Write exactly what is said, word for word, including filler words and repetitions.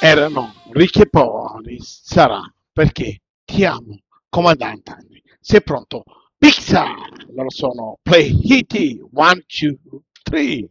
Erano ricchi e poveri, sarà perché ti amo, comandante Andy. Sei pronto? Pizza! Loro sono Play Hitty, one, two, three.